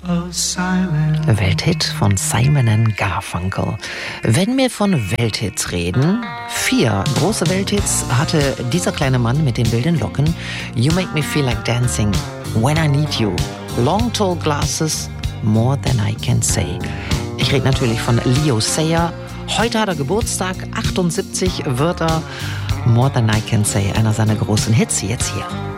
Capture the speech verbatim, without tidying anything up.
Welthit von Simon and Garfunkel. Wenn wir von Welthits reden, vier große Welthits hatte dieser kleine Mann mit den wilden Locken. You Make Me Feel Like Dancing, When I Need You, Long Tall Glasses, More Than I Can Say. Ich rede natürlich von Leo Sayer. Heute hat er Geburtstag, achtundsiebzig wird er. More Than I Can Say, einer seiner großen Hits, jetzt hier.